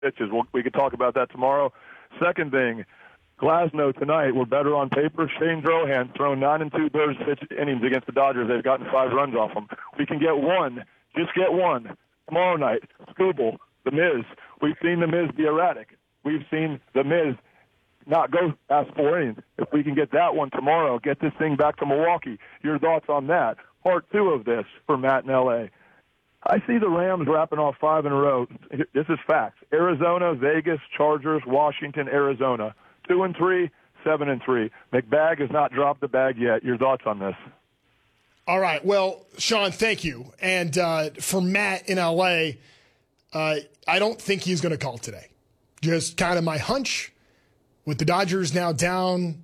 pitches. We could talk about that tomorrow. Second thing, Glasnow tonight, we're better on paper. Shane Drohan thrown 9 2/3 innings against the Dodgers. They've gotten 5 runs off them. We can get one, just get one. Tomorrow night, Skubal, The Miz. We've seen The Miz be erratic. We've seen The Miz not go past 4 innings. If we can get that one tomorrow, get this thing back to Milwaukee. Your thoughts on that? Part 2 of this for Matt in L.A. I see the Rams wrapping off 5 in a row. This is facts. Arizona, Vegas, Chargers, Washington, Arizona. 2-3, 7-3. McBag has not dropped the bag yet. Your thoughts on this? All right. Well, Sean, thank you. And for Matt in L.A., I don't think he's going to call today. Just kind of my hunch. With the Dodgers now down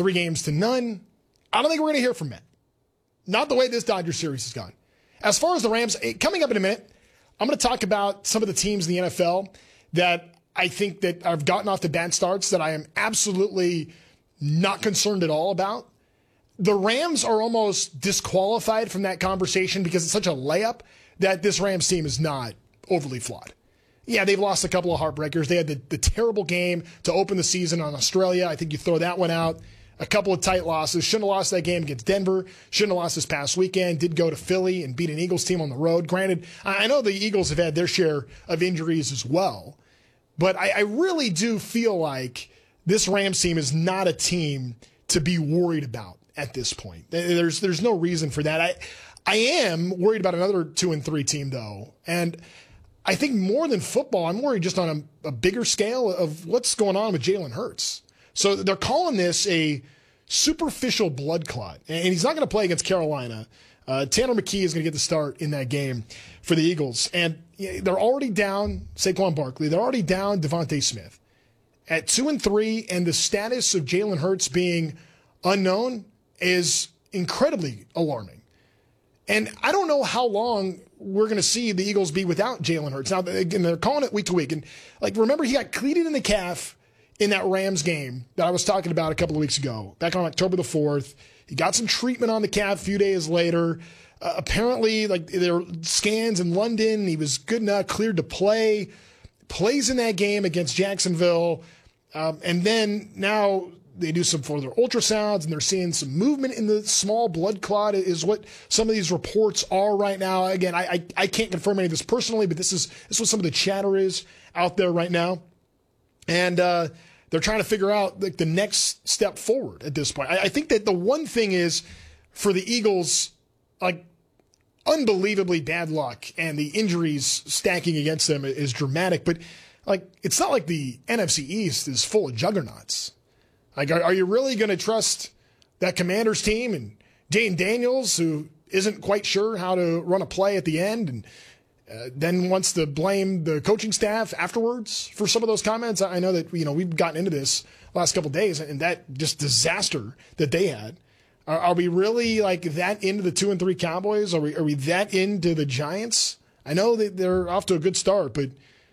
3-0, I don't think we're going to hear from Matt. Not the way this Dodgers series has gone. As far as the Rams, coming up in a minute, I'm going to talk about some of the teams in the NFL that I think that have gotten off to bad starts that I am absolutely not concerned at all about. The Rams are almost disqualified from that conversation because it's such a layup that this Rams team is not overly flawed. Yeah, they've lost a couple of heartbreakers. They had the terrible game to open the season on Australia. I think you throw that one out. A couple of tight losses. Shouldn't have lost that game against Denver. Shouldn't have lost this past weekend. Did go to Philly and beat an Eagles team on the road. Granted, I know the Eagles have had their share of injuries as well. But I really do feel like this Rams team is not a team to be worried about at this point. There's no reason for that. I am worried about another 2-3 team, though. And I think more than football, I'm worried just on a bigger scale of what's going on with Jalen Hurts. So they're calling this a superficial blood clot, and he's not going to play against Carolina. Tanner McKee is going to get the start in that game for the Eagles. And they're already down Saquon Barkley. They're already down Devontae Smith. At 2-3, and the status of Jalen Hurts being unknown is incredibly alarming. And I don't know how long we're going to see the Eagles be without Jalen Hurts. Now, again, they're calling it week to week. And remember, he got cleated in the calf in that Rams game that I was talking about a couple of weeks ago, back on October the 4th. He got some treatment on the calf a few days later. Apparently, there were scans in London. He was good enough, cleared to play. Plays in that game against Jacksonville. And then now they do some further ultrasounds, and they're seeing some movement in the small blood clot is what some of these reports are right now. Again, I can't confirm any of this personally, but this is what some of the chatter is out there right now. And they're trying to figure out the next step forward at this point. I think that the one thing is for the Eagles, unbelievably bad luck, and the injuries stacking against them is dramatic. But it's not like the NFC East is full of juggernauts. Are you really going to trust that Commanders team and Dane Daniels, who isn't quite sure how to run a play at the end, and then wants to blame the coaching staff afterwards for some of those comments? I know that we've gotten into this last couple of days, and that just disaster that they had. Are we really that into the 2-3 Cowboys? Are we that into the Giants? I know that they're off to a good start, but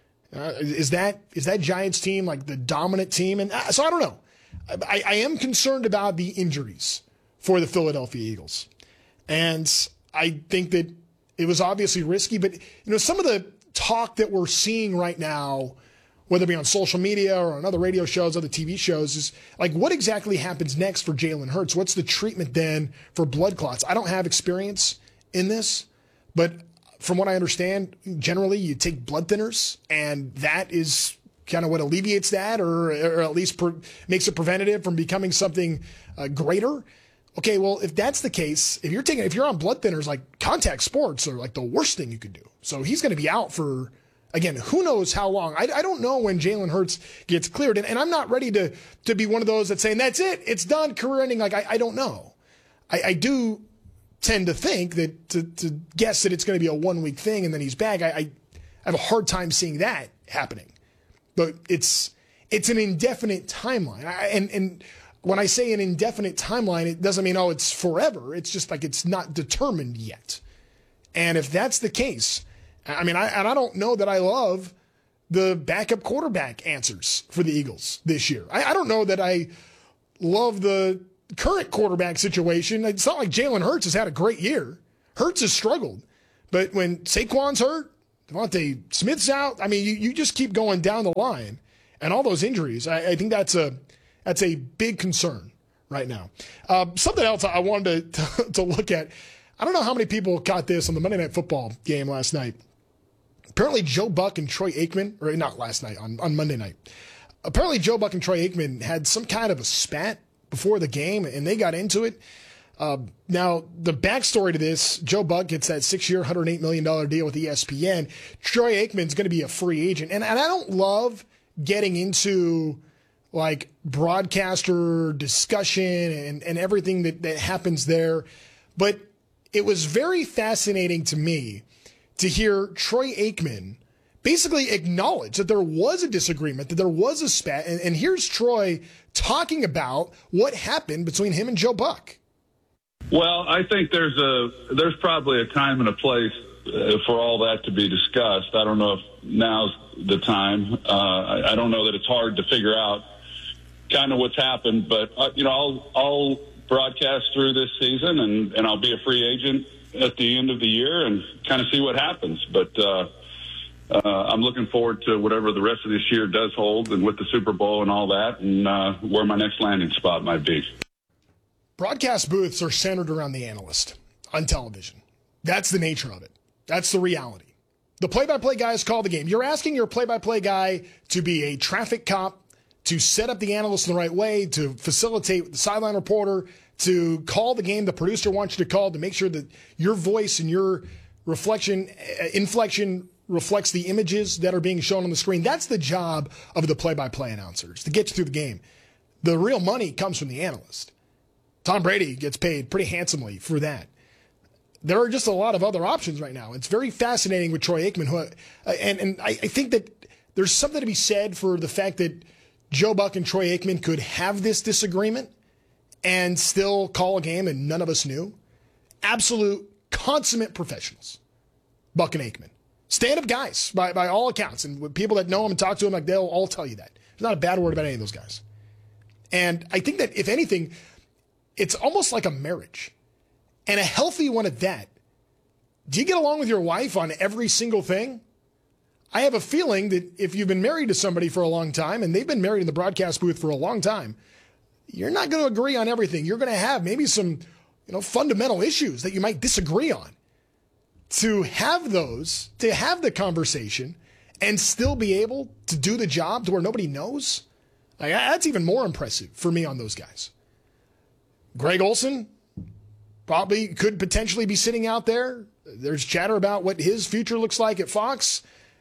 is that Giants team the dominant team? And so I don't know. I am concerned about the injuries for the Philadelphia Eagles, and I think that it was obviously risky. But some of the talk that we're seeing right now, whether it be on social media or on other radio shows, other TV shows, is what exactly happens next for Jalen Hurts? What's the treatment then for blood clots? I don't have experience in this, but from what I understand, generally you take blood thinners, and that is kind of what alleviates that, or at least makes it preventative from becoming something greater. Okay, well, if that's the case, if you're on blood thinners, contact sports are the worst thing you could do. So he's going to be out for, again, who knows how long. I don't know when Jalen Hurts gets cleared, and I'm not ready to be one of those that's saying, that's it, it's done, career ending. I don't know. I do tend to think that to guess that it's going to be a 1-week thing and then he's back. I have a hard time seeing that happening. But it's an indefinite timeline. And when I say an indefinite timeline, it doesn't mean, it's forever. It's just it's not determined yet. And if that's the case, I don't know that I love the backup quarterback answers for the Eagles this year. I don't know that I love the current quarterback situation. It's not like Jalen Hurts has had a great year. Hurts has struggled. But when Saquon's hurt, Devontae Smith's out. I mean, you just keep going down the line, and all those injuries. I think that's a big concern right now. Something else I wanted to look at. I don't know how many people caught this on the Monday Night Football game last night. Apparently, Joe Buck and Troy Aikman, or not last night, on Monday night. Apparently, Joe Buck and Troy Aikman had some kind of a spat before the game, and they got into it. Now, the backstory to this, Joe Buck gets that 6-year, $108 million deal with ESPN. Troy Aikman's going to be a free agent. And I don't love getting into like broadcaster discussion and everything that happens there. But it was very fascinating to me to hear Troy Aikman basically acknowledge that there was a disagreement, that there was a spat. And here's Troy talking about what happened between him and Joe Buck. Well, I think there's probably a time and a place for all that to be discussed. I don't know if now's the time. I don't know that it's hard to figure out kind of what's happened, but I'll broadcast through this season and I'll be a free agent at the end of the year and kind of see what happens. But I'm looking forward to whatever the rest of this year does hold, and with the Super Bowl and all that, and where my next landing spot might be. Broadcast booths are centered around the analyst on television. That's the nature of it. That's the reality. The play-by-play guys call the game. You're asking your play-by-play guy to be a traffic cop, to set up the analyst in the right way, to facilitate the sideline reporter, to call the game the producer wants you to call, to make sure that your voice and your inflection reflects the images that are being shown on the screen. That's the job of the play-by-play announcers, to get you through the game. The real money comes from the analyst. Tom Brady gets paid pretty handsomely for that. There are just a lot of other options right now. It's very fascinating with Troy Aikman. And I think that there's something to be said for the fact that Joe Buck and Troy Aikman could have this disagreement and still call a game and none of us knew. Absolute consummate professionals, Buck and Aikman. Stand-up guys by all accounts. And with people that know them and talk to them, like, they'll all tell you that. There's not a bad word about any of those guys. And I think that, if anything, it's almost like a marriage, and a healthy one at that. Do you get along with your wife on every single thing? I have a feeling that if you've been married to somebody for a long time, and they've been married in the broadcast booth for a long time, you're not going to agree on everything. You're going to have maybe some, fundamental issues that you might disagree on. To have those, to have the conversation, and still be able to do the job to where nobody knows, that's even more impressive for me on those guys. Greg Olsen probably could potentially be sitting out there. There's chatter about what his future looks like at Fox.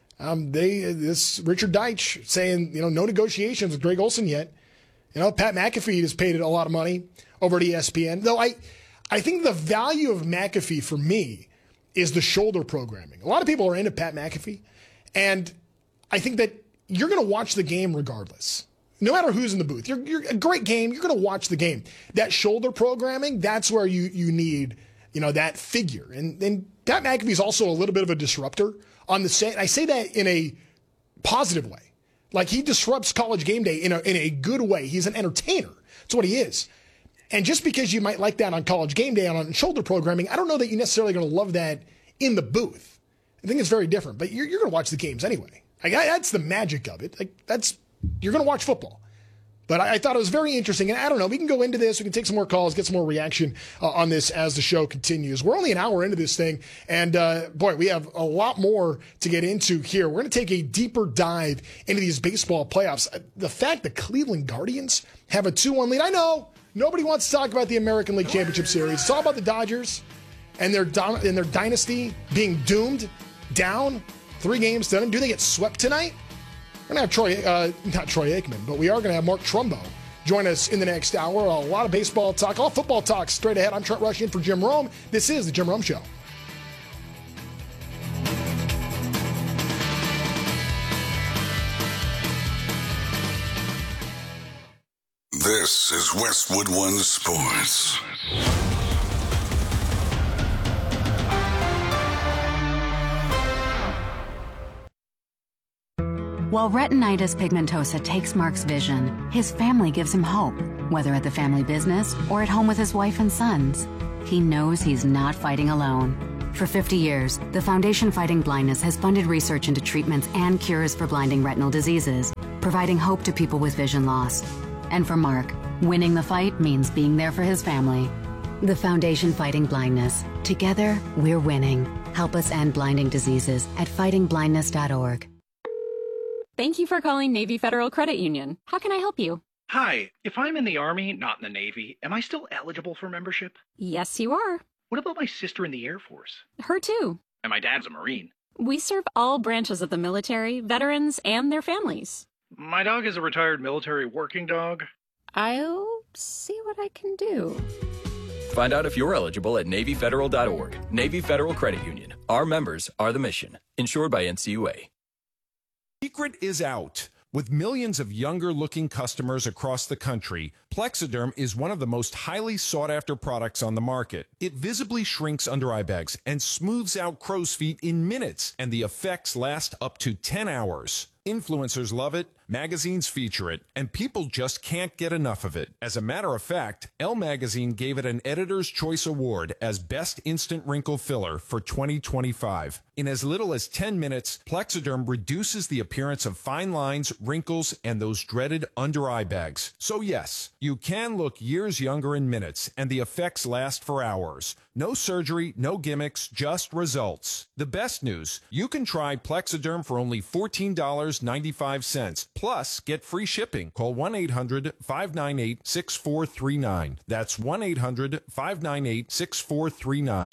This Richard Deitch saying, no negotiations with Greg Olsen yet. Pat McAfee has paid a lot of money over at ESPN. Though I think the value of McAfee for me is the shoulder programming. A lot of people are into Pat McAfee, and I think that you're going to watch the game regardless. No matter who's in the booth, you're a great game. You're going to watch the game. That shoulder programming, that's where you need, that figure. And Pat McAfee is also a little bit of a disruptor on the set. I say that in a positive way. Like, he disrupts College Game Day in a good way. He's an entertainer. That's what he is. And just because you might like that on College Game Day and on shoulder programming, I don't know that you're necessarily going to love that in the booth. I think it's very different. But you're going to watch the games anyway. That's the magic of it. You're going to watch football. But I thought it was very interesting. And I don't know, we can go into this. We can take some more calls, get some more reaction on this as the show continues. We're only an hour into this thing. And, we have a lot more to get into here. We're going to take a deeper dive into these baseball playoffs. The fact the Cleveland Guardians have a 2-1 lead. I know nobody wants to talk about the American League Championship Series. It's all about the Dodgers and their dynasty being doomed down 3 games to none. Do they get swept tonight? We're going to have not Troy Aikman, but we are going to have Mark Trumbo join us in the next hour. A lot of baseball talk, all football talk straight ahead. I'm Trent Rush in for Jim Rome. This is The Jim Rome Show. This is Westwood One Sports. While retinitis pigmentosa takes Mark's vision, his family gives him hope, whether at the family business or at home with his wife and sons. He knows he's not fighting alone. For 50 years, the Foundation Fighting Blindness has funded research into treatments and cures for blinding retinal diseases, providing hope to people with vision loss. And for Mark, winning the fight means being there for his family. The Foundation Fighting Blindness. Together, we're winning. Help us end blinding diseases at fightingblindness.org. Thank you for calling Navy Federal Credit Union. How can I help you? Hi, if I'm in the Army, not in the Navy, am I still eligible for membership? Yes, you are. What about my sister in the Air Force? Her too. And my dad's a Marine. We serve all branches of the military, veterans, and their families. My dog is a retired military working dog. I'll see what I can do. Find out if you're eligible at NavyFederal.org. Navy Federal Credit Union. Our members are the mission. Insured by NCUA. Secret is out. With millions of younger-looking customers across the country, Plexiderm is one of the most highly sought-after products on the market. It visibly shrinks under-eye bags and smooths out crow's feet in minutes, and the effects last up to 10 hours. Influencers love it, magazines feature it, and people just can't get enough of it. As a matter of fact, Elle Magazine gave it an Editor's Choice Award as Best Instant Wrinkle Filler for 2025. In as little as 10 minutes, Plexiderm reduces the appearance of fine lines, wrinkles, and those dreaded under-eye bags. So yes, you can look years younger in minutes, and the effects last for hours. No surgery, no gimmicks, just results. The best news, you can try Plexiderm for only $14.95. Plus, get free shipping. Call 1-800-598-6439. That's 1-800-598-6439.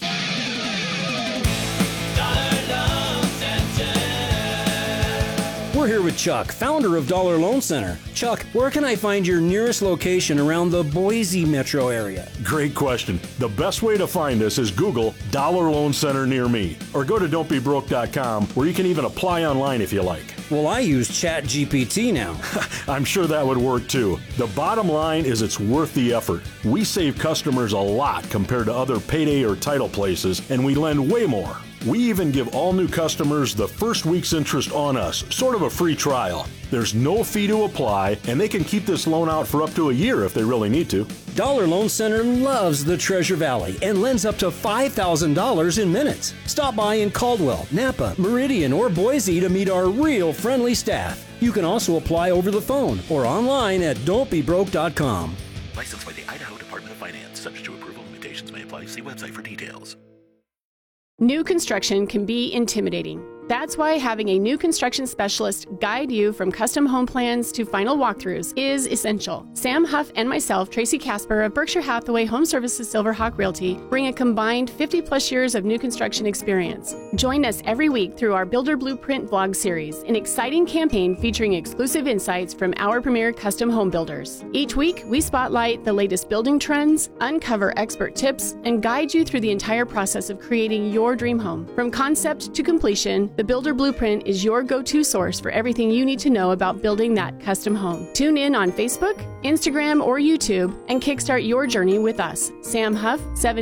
We're here with Chuck, founder of Dollar Loan Center. Chuck, where can I find your nearest location around the Boise metro area? Great question. The best way to find us is Google Dollar Loan Center near me, or go to don'tbebroke.com, where you can even apply online if you like. Well, I use ChatGPT now. I'm sure that would work too. The bottom line is it's worth the effort. We save customers a lot compared to other payday or title places, and we lend way more. We even give all new customers the first week's interest on us, sort of a free trial. There's no fee to apply, and they can keep this loan out for up to a year if they really need to. Dollar Loan Center loves the Treasure Valley and lends up to $5,000 in minutes. Stop by in Caldwell, Napa, Meridian, or Boise to meet our real friendly staff. You can also apply over the phone or online at don'tbebroke.com. Licensed by the Idaho Department of Finance. Subject to approval. Limitations may apply. See website for details. New construction can be intimidating. That's why having a new construction specialist guide you from custom home plans to final walkthroughs is essential. Sam Huff and myself, Tracy Casper of Berkshire Hathaway Home Services Silverhawk Realty, bring a combined 50-plus years of new construction experience. Join us every week through our Builder Blueprint vlog series, an exciting campaign featuring exclusive insights from our premier custom home builders. Each week, we spotlight the latest building trends, uncover expert tips, and guide you through the entire process of creating your dream home. From concept to completion, the Builder Blueprint is your go-to source for everything you need to know about building that custom home. Tune in on Facebook, Instagram, or YouTube and kickstart your journey with us. Sam Huff,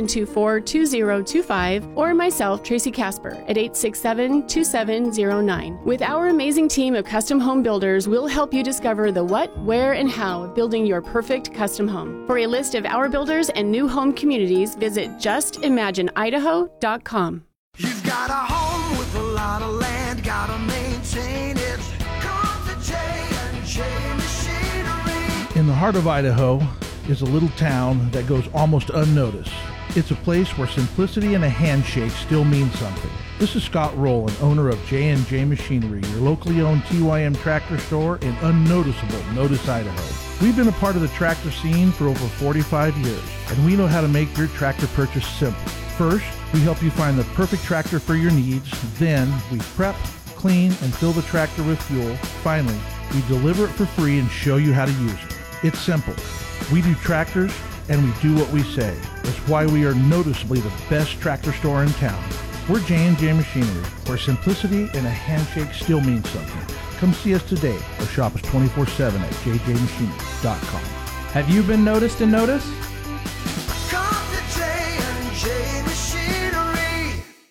724-2025, or myself, Tracy Casper, at 867-2709. With our amazing team of custom home builders, we'll help you discover the what, where, and how of building your perfect custom home. For a list of our builders and new home communities, visit justimagineidaho.com. You've got a home with a lot of land, gotta maintain it. Come to J&J Machinery. In the heart of Idaho is a little town that goes almost unnoticed. It's a place where simplicity and a handshake still mean something. This is Scott Rowland, owner of J&J Machinery, your locally owned TYM tractor store in unnoticeable Notice, Idaho. We've been a part of the tractor scene for over 45 years, and we know how to make your tractor purchase simple. First, we help you find the perfect tractor for your needs. Then, we prep, clean, and fill the tractor with fuel. Finally, we deliver it for free and show you how to use it. It's simple. We do tractors, and we do what we say. That's why we are noticeably the best tractor store in town. We're J&J Machinery, where simplicity and a handshake still means something. Come see us today or shop us 24/7 at jjmachinery.com. Have you been noticed and noticed? Come to J&J Machinery.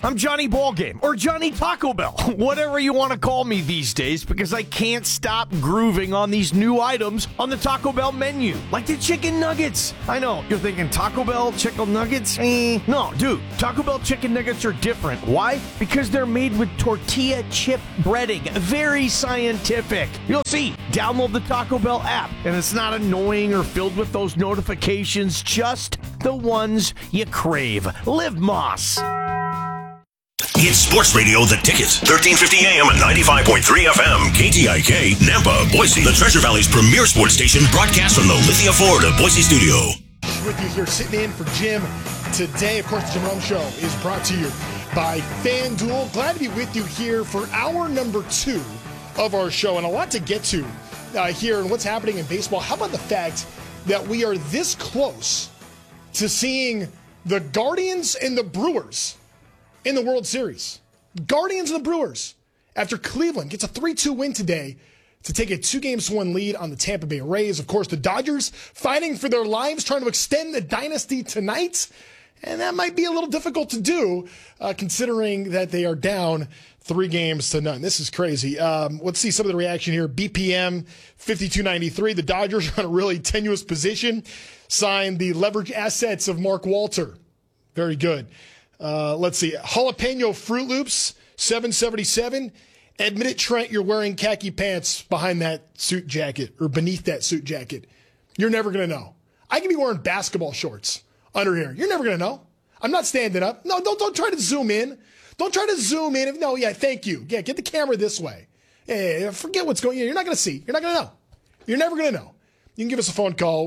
I'm Johnny Ballgame, or Johnny Taco Bell, whatever you want to call me these days, because I can't stop grooving on these new items on the Taco Bell menu, like the chicken nuggets. I know, you're thinking Taco Bell chicken nuggets? No, dude, Taco Bell chicken nuggets are different. Why? Because they're made with tortilla chip breading. Very scientific. You'll see. Download the Taco Bell app, and it's not annoying or filled with those notifications, just the ones you crave. Live Moss. It's Sports Radio The Ticket, 1350 AM and 95.3 FM, KTIK, Nampa, Boise, the Treasure Valley's premier sports station, broadcast from the Lithia Florida Boise studio. With you here, sitting in for Jim today. Of course, the Jim Rome Show is brought to you by FanDuel. Glad to be with you here for hour number 2 of our show, and a lot to get to here and what's happening in baseball. How about the fact that we are this close to seeing the Guardians and the Brewers in the World Series? Guardians and the Brewers, after Cleveland gets a 3-2 win today to take a 2-1 lead on the Tampa Bay Rays. Of course, the Dodgers fighting for their lives, trying to extend the dynasty tonight. And that might be a little difficult to do, considering that they are down 3-0. This is crazy. Let's see some of the reaction here. BPM 5293. The Dodgers are in a really tenuous position. Signed the leverage assets of Mark Walter. Very good. Let's see. Jalapeno Fruit Loops 777. Admit it, Trent, you're wearing khaki pants behind that suit jacket or beneath that suit jacket. You're never going to know. I can be wearing basketball shorts under here. You're never going to know. I'm not standing up. No, don't try to zoom in. Don't try to zoom in. No, yeah, thank you. Yeah, get the camera this way. Yeah, forget what's going on. You're not going to see. You're not going to know. You're never going to know. You can give us a phone call,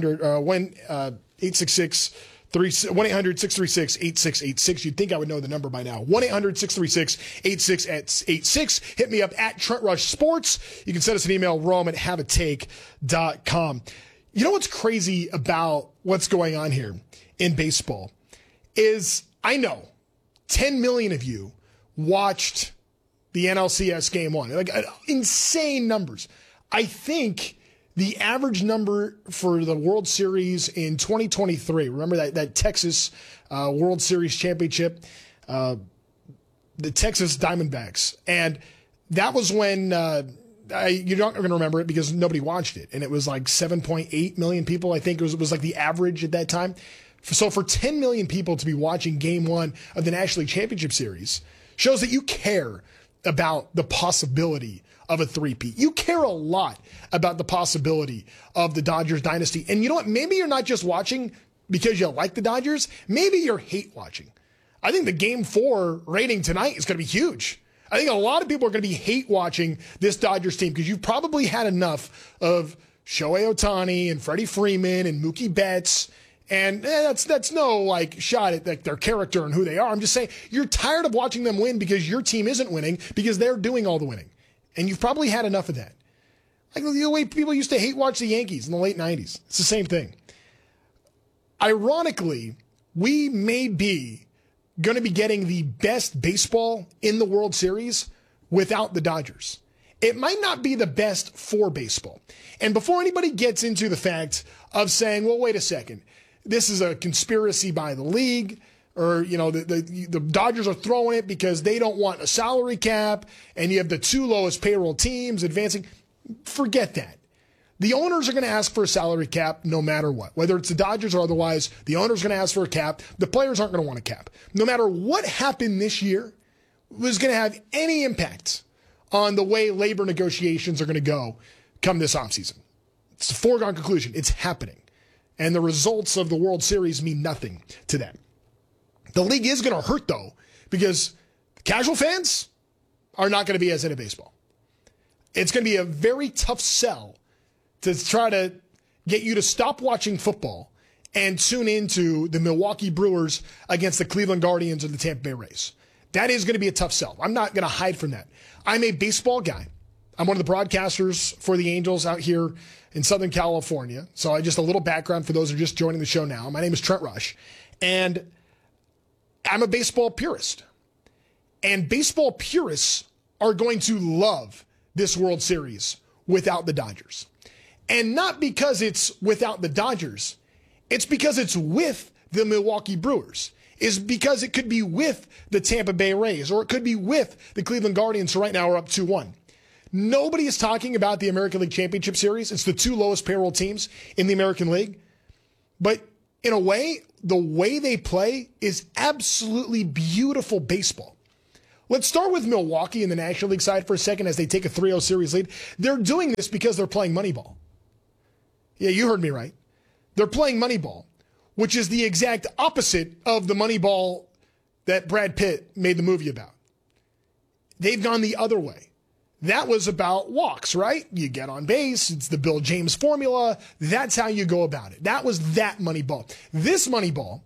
1-800-636-8686. You'd think I would know the number by now. 1-800-636-8686. Hit me up at Trent Rush Sports. You can send us an email, rome@haveatake.com. You know what's crazy about what's going on here in baseball is I know 10 million of you watched the NLCS Game 1. Like insane numbers. I think the average number for the World Series in 2023, remember that Texas World Series championship, the Texas Diamondbacks. And that was when, you're not going to remember it because nobody watched it. And it was like 7.8 million people, I think it was like the average at that time. So for 10 million people to be watching Game 1 of the National League Championship Series shows that you care about the possibility of a three-peat. You care a lot about the possibility of the Dodgers dynasty. And you know what? Maybe you're not just watching because you like the Dodgers. Maybe you're hate watching. I think the Game 4 rating tonight is going to be huge. I think a lot of people are going to be hate watching this Dodgers team because you've probably had enough of Shohei Ohtani and Freddie Freeman and Mookie Betts. And that's no like shot at their character and who they are. I'm just saying you're tired of watching them win because your team isn't winning because they're doing all the winning. And you've probably had enough of that. Like the way people used to hate watch the Yankees in the late 90s. It's the same thing. Ironically, we may be going to be getting the best baseball in the World Series without the Dodgers. It might not be the best for baseball. And before anybody gets into the fact of saying, well, wait a second, this is a conspiracy by the league, or, you know, the Dodgers are throwing it because they don't want a salary cap, and you have the 2 lowest payroll teams advancing. Forget that. The owners are going to ask for a salary cap no matter what. Whether it's the Dodgers or otherwise, the owner's going to ask for a cap. The players aren't going to want a cap. No matter what happened this year was going to have any impact on the way labor negotiations are going to go come this offseason. It's a foregone conclusion. It's happening. And the results of the World Series mean nothing to them. The league is going to hurt, though, because casual fans are not going to be as into baseball. It's going to be a very tough sell to try to get you to stop watching football and tune into the Milwaukee Brewers against the Cleveland Guardians or the Tampa Bay Rays. That is going to be a tough sell. I'm not going to hide from that. I'm a baseball guy. I'm one of the broadcasters for the Angels out here in Southern California. So just a little background for those who are just joining the show now. My name is Trent Rush, and I'm a baseball purist. And baseball purists are going to love this World Series without the Dodgers. And not because it's without the Dodgers. It's because it's with the Milwaukee Brewers. is because it could be with the Tampa Bay Rays or it could be with the Cleveland Guardians, who right now are up 2-1. Nobody is talking about the American League Championship Series. It's the two lowest payroll teams in the American League. But in a way, the way they play is absolutely beautiful baseball. Let's start with Milwaukee in the National League side for a second as they take a 3-0 series lead. They're doing this because they're playing Moneyball. Yeah, you heard me right. They're playing Moneyball, which is the exact opposite of the Moneyball that Brad Pitt made the movie about. They've gone the other way. That was about walks, right? You get on base. It's the Bill James formula. That's how you go about it. That was that Moneyball. This Moneyball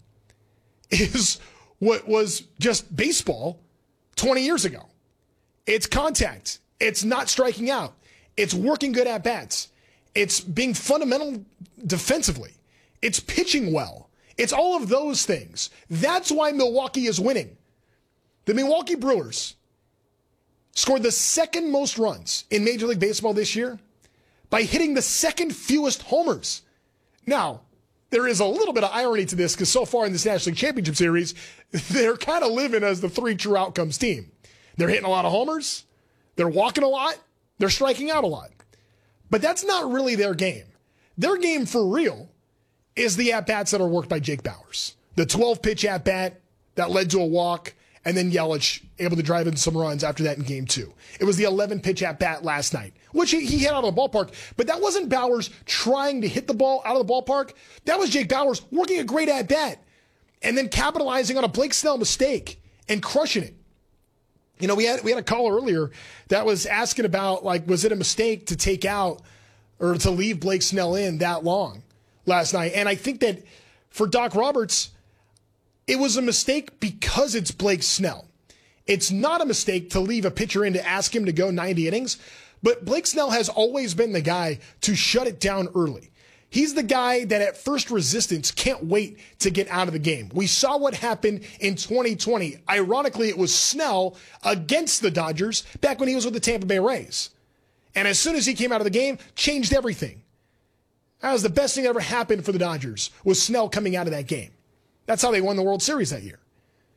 is what was just baseball 20 years ago. It's contact. It's not striking out. It's working good at bats. It's being fundamental defensively. It's pitching well. It's all of those things. That's why Milwaukee is winning. The Milwaukee Brewers scored the second most runs in Major League Baseball this year by hitting the second fewest homers. Now, there is a little bit of irony to this because so far in this National League Championship Series, they're kind of living as the three true outcomes team. They're hitting a lot of homers, they're walking a lot, they're striking out a lot. But that's not really their game. Their game for real is the at-bats that are worked by Jake Bauers. The 12-pitch at-bat that led to a walk, and then Yelich able to drive in some runs after that in Game 2. It was the 11-pitch at-bat last night, which he hit out of the ballpark. But that wasn't Bauers trying to hit the ball out of the ballpark. That was Jake Bauers working a great at-bat and then capitalizing on a Blake Snell mistake and crushing it. You know, we had a caller earlier that was asking about, like, was it a mistake to take out or to leave Blake Snell in that long last night? And I think that for Doc Roberts, it was a mistake because it's Blake Snell. It's not a mistake to leave a pitcher in to ask him to go 90 innings, but Blake Snell has always been the guy to shut it down early. He's the guy that at first resistance can't wait to get out of the game. We saw what happened in 2020. Ironically, it was Snell against the Dodgers back when he was with the Tampa Bay Rays. And as soon as he came out of the game, changed everything. That was the best thing that ever happened for the Dodgers, was Snell coming out of that game. That's how they won the World Series that year.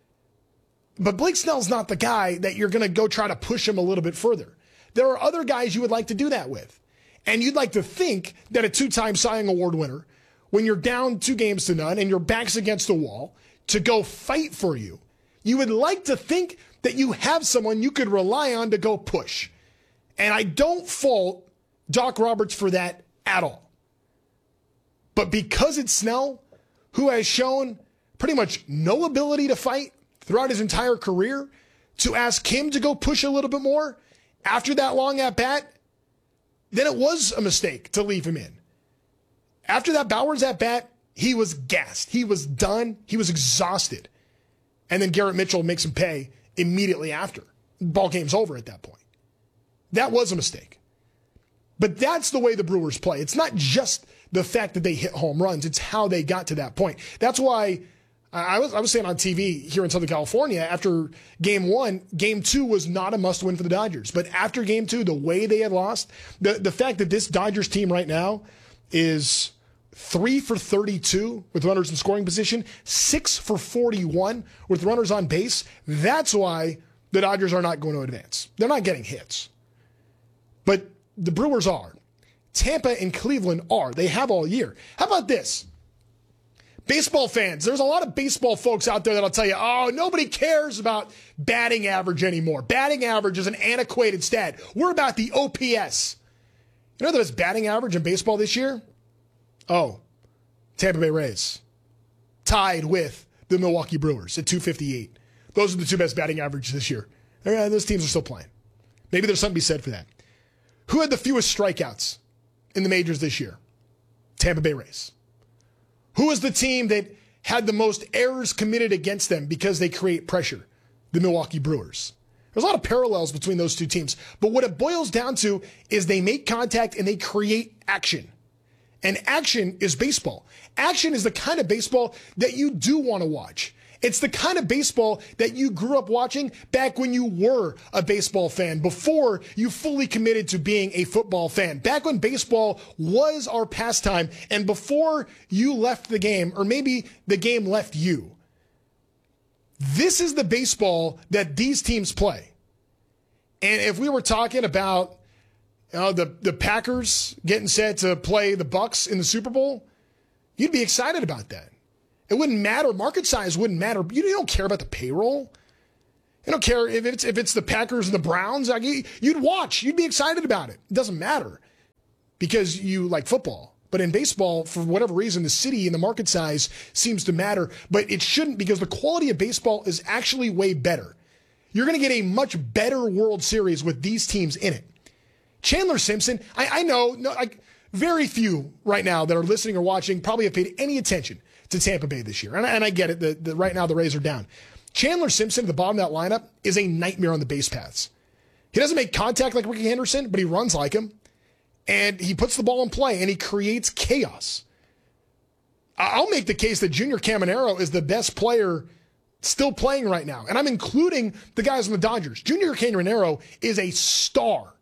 But Blake Snell's not the guy that you're going to go try to push him a little bit further. There are other guys you would like to do that with. And you'd like to think that a two-time Cy Young Award winner, when you're down 2-0 and your back's against the wall, to go fight for you, you would like to think that you have someone you could rely on to go push. And I don't fault Doc Roberts for that at all. But because it's Snell, who has shown pretty much no ability to fight throughout his entire career, to ask him to go push a little bit more after that long at-bat, then it was a mistake to leave him in. After that Bauers at-bat, he was gassed. He was done. He was exhausted. And then Garrett Mitchell makes him pay immediately after. Ball game's over at that point. That was a mistake. But that's the way the Brewers play. It's not just the fact that they hit home runs. It's how they got to that point. That's why I was saying on TV here in Southern California, after Game 1, Game 2 was not a must-win for the Dodgers. But after Game 2, the way they had lost, the fact that this Dodgers team right now is 3 for 32 with runners in scoring position, 6 for 41 with runners on base, that's why the Dodgers are not going to advance. They're not getting hits. But the Brewers are. Tampa and Cleveland are. They have all year. How about this? Baseball fans, there's a lot of baseball folks out there that'll tell you, oh, nobody cares about batting average anymore. Batting average is an antiquated stat. We're about the OPS. You know the best batting average in baseball this year? Oh, Tampa Bay Rays. Tied with the Milwaukee Brewers at 258. Those are the two best batting averages this year. Those teams are still playing. Maybe there's something to be said for that. Who had the fewest strikeouts in the majors this year? Tampa Bay Rays. Who was the team that had the most errors committed against them because they create pressure? The Milwaukee Brewers. There's a lot of parallels between those two teams. But what it boils down to is they make contact and they create action. And action is baseball. Action is the kind of baseball that you do want to watch. It's the kind of baseball that you grew up watching back when you were a baseball fan, before you fully committed to being a football fan. Back when baseball was our pastime and before you left the game, or maybe the game left you. This is the baseball that these teams play. And if we were talking about the Packers getting set to play the Bucs in the Super Bowl, you'd be excited about that. It wouldn't matter. Market size wouldn't matter. You don't care about the payroll. You don't care if it's the Packers and the Browns. Like, you'd watch. You'd be excited about it. It doesn't matter because you like football. But in baseball, for whatever reason, the city and the market size seems to matter. But it shouldn't, because the quality of baseball is actually way better. You're going to get a much better World Series with these teams in it. Chandler Simpson, I know very few right now that are listening or watching probably have paid any attention to Tampa Bay this year. And I get it. Right now the Rays are down. Chandler Simpson at the bottom of that lineup is a nightmare on the base paths. He doesn't make contact like Ricky Henderson, but he runs like him. And he puts the ball in play, and he creates chaos. I'll make the case that Junior Caminero is the best player still playing right now. And I'm including the guys on the Dodgers. Junior Caminero is a star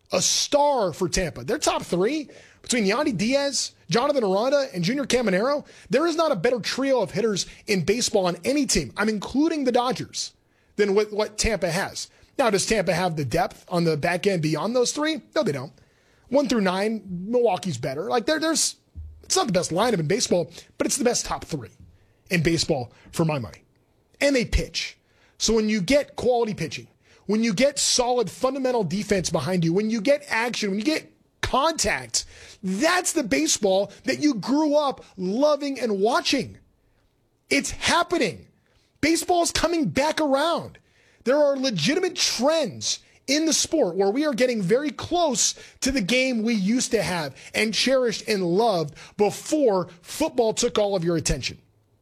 for Tampa. They're top three between Yandy Diaz, Jonathan Aranda, and Junior Caminero. There is not a better trio of hitters in baseball on any team, I'm including the Dodgers, than what Tampa has. Now, does Tampa have the depth on the back end beyond those three? No, they don't. 1 through 9, Milwaukee's better. Like it's not the best lineup in baseball, but it's the best top three in baseball for my money. And they pitch. So when you get quality pitching, when you get solid fundamental defense behind you, when you get action, when you get contact, that's the baseball that you grew up loving and watching. It's happening. Baseball is coming back around. There are legitimate trends in the sport where we are getting very close to the game we used to have and cherished and loved before football took all of your attention.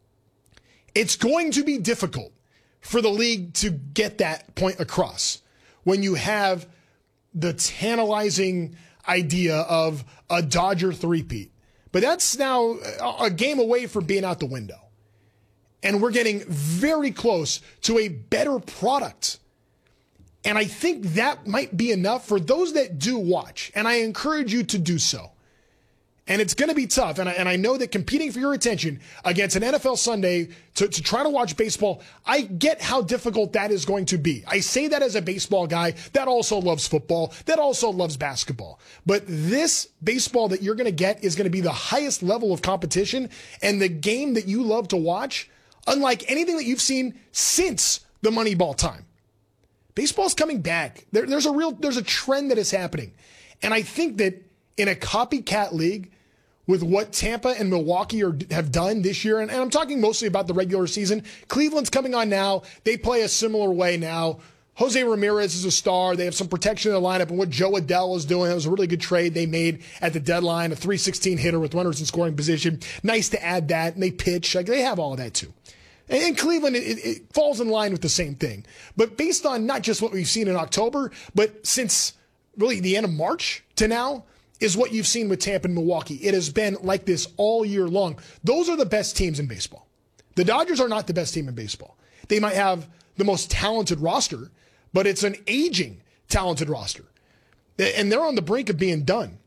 It's going to be difficult for the league to get that point across when you have the tantalizing idea of a Dodger three-peat. But that's now a game away from being out the window. And we're getting very close to a better product. And I think that might be enough for those that do watch. And I encourage you to do so. And it's going to be tough. And I know that competing for your attention against an NFL Sunday to try to watch baseball, I get how difficult that is going to be. I say that as a baseball guy that also loves football, that also loves basketball. But this baseball that you're going to get is going to be the highest level of competition and the game that you love to watch, unlike anything that you've seen since the Moneyball time. Baseball's coming back. There's a trend that is happening. And I think that in a copycat league with what Tampa and Milwaukee have done this year, and I'm talking mostly about the regular season, Cleveland's coming on now. They play a similar way now. Jose Ramirez is a star. They have some protection in the lineup, and what Joe Adell is doing, it was a really good trade they made at the deadline, a 316 hitter with runners in scoring position. Nice to add that, and they pitch. Like, they have all of that too. And Cleveland, it falls in line with the same thing. But based on not just what we've seen in October, but since really the end of March to now, is what you've seen with Tampa and Milwaukee. It has been like this all year long. Those are the best teams in baseball. The Dodgers are not the best team in baseball. They might have the most talented roster, but it's an aging talented roster. And they're on the brink of being done.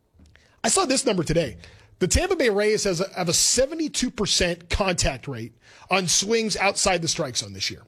I saw this number today. The Tampa Bay Rays have a 72% contact rate on swings outside the strike zone this year.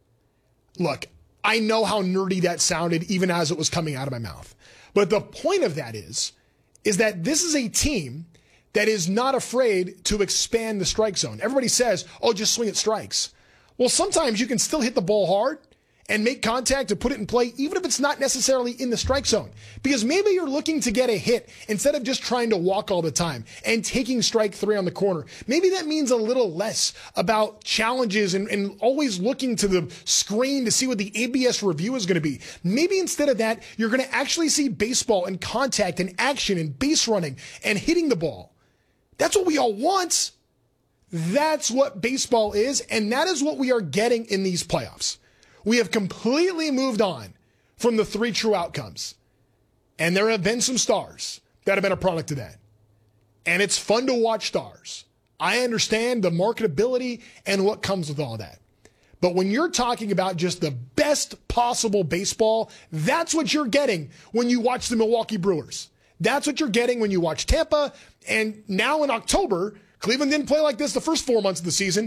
Look, I know how nerdy that sounded even as it was coming out of my mouth. But the point of that is that this is a team that is not afraid to expand the strike zone. Everybody says, oh, just swing at strikes. Well, sometimes you can still hit the ball hard and make contact to put it in play, even if it's not necessarily in the strike zone. Because maybe you're looking to get a hit instead of just trying to walk all the time and taking strike 3 on the corner. Maybe that means a little less about challenges and always looking to the screen to see what the ABS review is going to be. Maybe instead of that, you're going to actually see baseball and contact and action and base running and hitting the ball. That's what we all want. That's what baseball is, and that is what we are getting in these playoffs. We have completely moved on from the 3 true outcomes. And there have been some stars that have been a product of that. And it's fun to watch stars. I understand the marketability and what comes with all that. But when you're talking about just the best possible baseball, that's what you're getting when you watch the Milwaukee Brewers. That's what you're getting when you watch Tampa. And now in October, Cleveland didn't play like this the first 4 months of the season.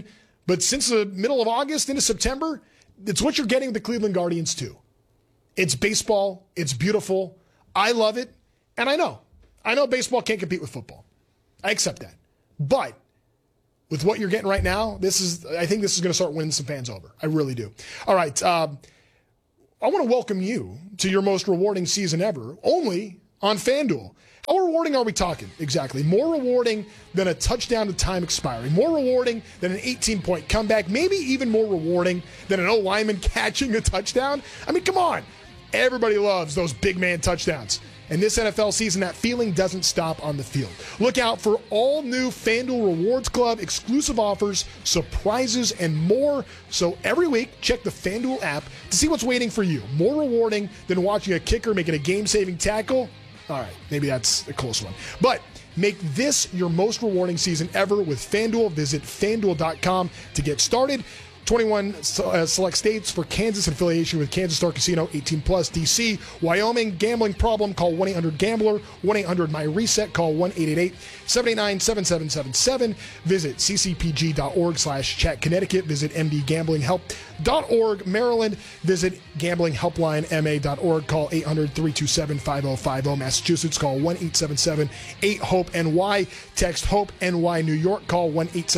But since the middle of August into September, it's what you're getting with the Cleveland Guardians too. It's baseball. It's beautiful. I love it. And I know baseball can't compete with football. I accept that. But with what you're getting right now, I think this is going to start winning some fans over. I really do. All right. I want to welcome you to your most rewarding season ever, only on FanDuel. How rewarding are we talking? Exactly. More rewarding than a touchdown to time expiry. More rewarding than an 18-point comeback. Maybe even more rewarding than an O-lineman catching a touchdown. I mean, come on. Everybody loves those big man touchdowns. And this NFL season, that feeling doesn't stop on the field. Look out for all new FanDuel Rewards Club exclusive offers, surprises, and more. So every week, check the FanDuel app to see what's waiting for you. More rewarding than watching a kicker making a game-saving tackle. All right, maybe that's a close one. But make this your most rewarding season ever with FanDuel. Visit FanDuel.com to get started. 21 select states for Kansas affiliation with Kansas Star Casino, 18 plus, DC, Wyoming. Gambling problem, call 1-800-GAMBLER, 1-800-MY-RESET, call 1-888-789-7777. Visit ccpg.org/chat. Connecticut, visit mdgamblinghelp.org. Maryland, visit gamblinghelplinema.org, call 800-327-5050. Massachusetts, call 1-877-8-HOPE-NY. Text HOPE-NY. New York, call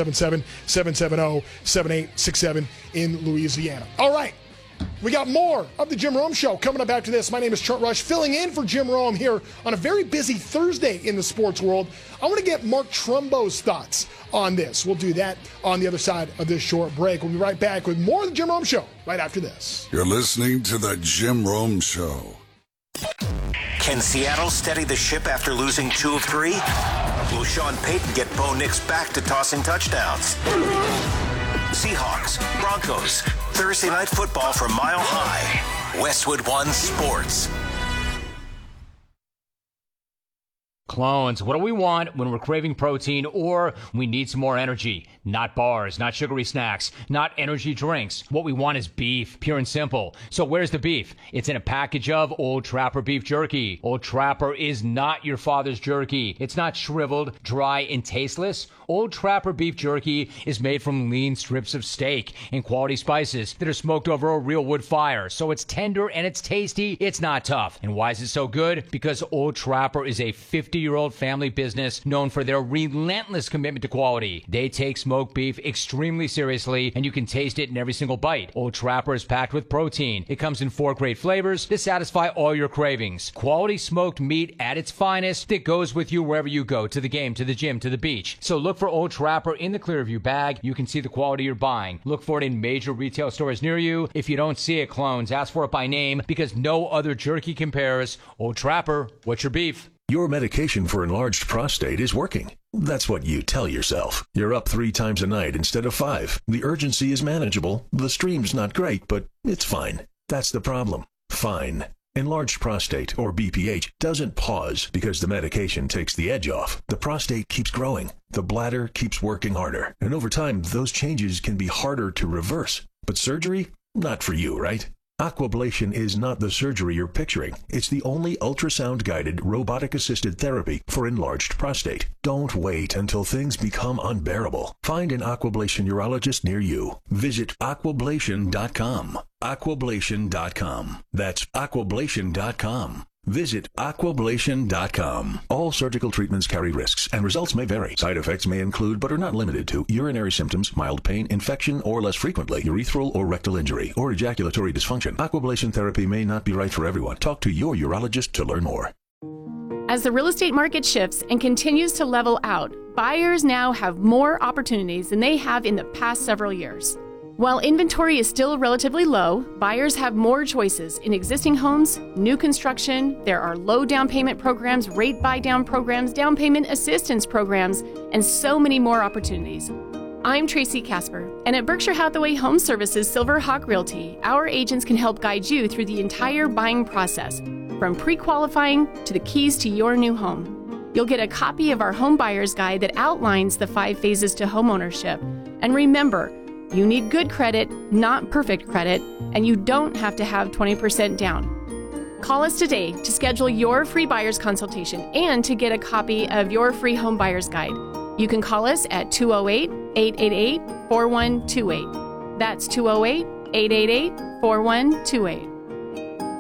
1-877-770-7867. In Louisiana. All right, we got more of the Jim Rome Show coming up after this. My name is Trent Rush, filling in for Jim Rome here on a very busy Thursday in the sports world. I want to get Mark Trumbo's thoughts on this. We'll do that on the other side of this short break. We'll be right back with more of the Jim Rome Show right after this. You're listening to the Jim Rome Show. Can Seattle steady the ship after losing 2 of 3? Will Sean Payton get Bo Nix back to tossing touchdowns? Seahawks, Broncos, Thursday Night Football from Mile High. Westwood One Sports. Clones, what do we want when we're craving protein or we need some more energy? Not bars, not sugary snacks, not energy drinks. What we want is beef, pure and simple. So where's the beef? It's in a package of Old Trapper beef jerky. Old Trapper is not your father's jerky. It's not shriveled, dry, and tasteless. Old Trapper beef jerky is made from lean strips of steak and quality spices that are smoked over a real wood fire. So it's tender and it's tasty. It's not tough. And why is it so good? Because Old Trapper is a 50-year-old family business known for their relentless commitment to quality. They take smoked beef extremely seriously, and you can taste it in every single bite. Old Trapper is packed with protein. It comes in 4 great flavors to satisfy all your cravings. Quality smoked meat at its finest that goes with you wherever you go, to the game, to the gym, to the beach. So look for Old Trapper in the Clearview bag. You can see the quality you're buying. Look for it in major retail stores near you. If you don't see it, clones, ask for it by name because no other jerky compares. Old Trapper, what's your beef? Your medication for enlarged prostate is working. That's what you tell yourself. You're up 3 times a night instead of 5. The urgency is manageable. The stream's not great, but it's fine. That's the problem. Fine. Enlarged prostate, or BPH, doesn't pause because the medication takes the edge off. The prostate keeps growing. The bladder keeps working harder. And over time, those changes can be harder to reverse. But surgery? Not for you, right? Aquablation is not the surgery you're picturing. It's the only ultrasound-guided, robotic-assisted therapy for enlarged prostate. Don't wait until things become unbearable. Find an Aquablation urologist near you. Visit aquablation.com. Aquablation.com. That's aquablation.com. Visit aquablation.com. All surgical treatments carry risks, and results may vary. Side effects may include, but are not limited to, urinary symptoms, mild pain, infection, or less frequently, urethral or rectal injury, or ejaculatory dysfunction. Aquablation therapy may not be right for everyone. Talk to your urologist to learn more. As the real estate market shifts and continues to level out, buyers now have more opportunities than they have in the past several years. While inventory is still relatively low, buyers have more choices in existing homes, new construction. There are low down payment programs, rate buy down programs, down payment assistance programs, and so many more opportunities. I'm Tracy Casper, and at Berkshire Hathaway Home Services Silver Hawk Realty, our agents can help guide you through the entire buying process, from pre-qualifying to the keys to your new home. You'll get a copy of our home buyer's guide that outlines the 5 phases to homeownership. And remember, you need good credit, not perfect credit, and you don't have to have 20% down. Call us today to schedule your free buyer's consultation and to get a copy of your free home buyer's guide. You can call us at 208-888-4128. That's 208-888-4128.